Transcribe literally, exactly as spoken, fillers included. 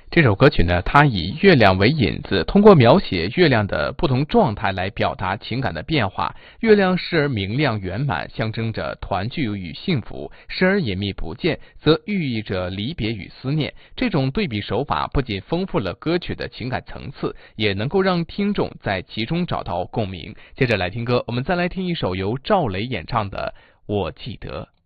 这首歌曲呢，它以月亮为引子，通过描写月亮的不同状态来表达情感的变化。月亮时而明亮圆满，象征着团聚与幸福；时而隐秘不见，则寓意着离别与思念。这种对比手法不仅丰富了歌曲的情感层次，也能够让听众在其中找到共鸣。接着来听歌，我们再来听一首由赵雷演唱的《我记得》。